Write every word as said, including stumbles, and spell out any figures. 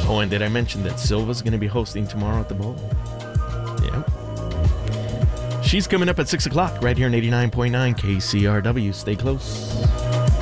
Oh, and did I mention that Silva's going to be hosting tomorrow at the Bowl? Yeah. She's coming up at six o'clock right here in eighty-nine point nine K C R W. Stay close.